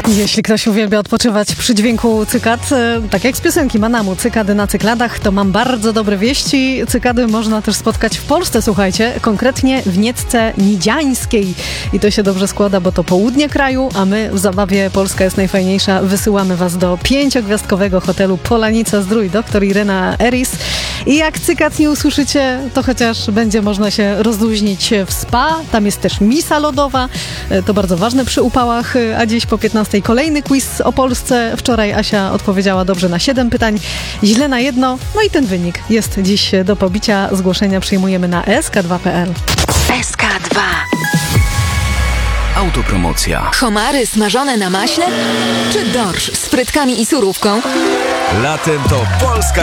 Jeśli ktoś uwielbia odpoczywać przy dźwięku cykad, tak jak z piosenki Manamu, cykady na cykladach, to mam bardzo dobre wieści. Cykady można też spotkać w Polsce, słuchajcie, konkretnie w Niecce Nidziańskiej. I to się dobrze składa, bo to południe kraju, a my w zabawie Polska jest najfajniejsza. Wysyłamy was do 5-gwiazdkowego hotelu Polanica Zdrój, dr Irena Eris. I jak cykad nie usłyszycie, to chociaż będzie można się rozluźnić w spa. Tam jest też misa lodowa. To bardzo ważne przy upałach, a dziś po 15 kolejny quiz o Polsce. Wczoraj Asia odpowiedziała dobrze na 7 pytań, źle na 1. No i ten wynik jest dziś do pobicia. Zgłoszenia przyjmujemy na sk2.pl. SK2. Autopromocja. Homary smażone na maśle? Czy dorsz z frytkami i surówką? Latem to Polska